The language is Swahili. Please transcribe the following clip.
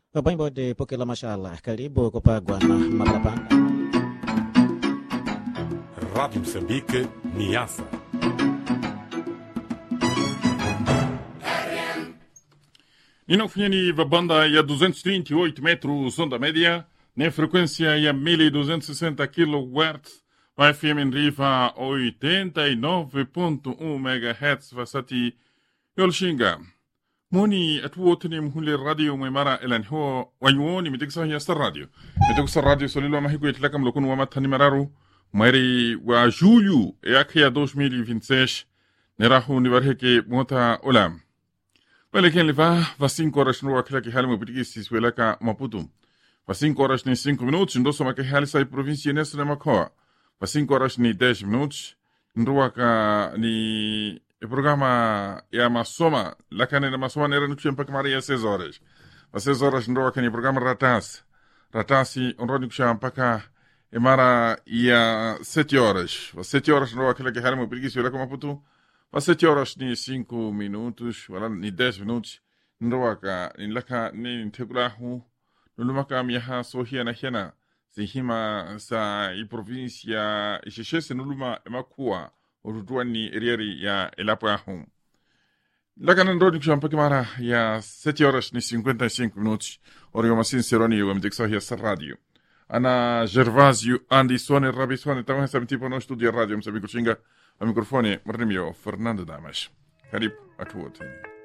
Wapambo de pokela mashallah. Karibu kupagwa na Mabalapanda. Rádio Moçambique, Niassa. Ninofanyeni banda ya 238 metros onda média, na frequência ya 1260 kW, vai FM em riva 89.1 MHz vasati yolshinga. Moni atuotni mhule radio mwemara elan ho wanyuoni mitiksa ya star radio. Mitiksa radio solilo mahiku itlaka mlokunu wa matani mararu mweri wa julho ya 2026 nerahu nibarheke mota olam. Wale ken liva va 5 horas no akila ki halmo bitigisi swelaka Maputo. Va 5 horas ni 5 minutos ndoso make halisa província nessa makoa. Va 5 horas ni 10 minutos ndoaka ni programa ya masoma lakini na masoma nera nuchu mpaka mara ya 6 horas. Va 6 horas ndoaka ni programa ratasi onroni kusha mpaka mara ya 7 horas. Va 7 horas ndoaka akila ki halmo bitigisi swelaka Maputo. Va 7 horas ni 5 minutos, wala ni 10 minutos, nroaka ni laka ni ntegulahu, nulumaka miyaha sohia na hiena, zihima sa província isheshese nuluma emakua, urudua ni erieri ya elapo yahu. Laka nandroni kushampaki mara ya 7 horas ni 55 minutos, ori masin seroni wa mdeksohia sa radio. Ana Gervásio Andisone Rabisone, tamu hesa mtipo no studio radio msabikushinga. A microfone Marnimio Fernando Damas. Karib atuote.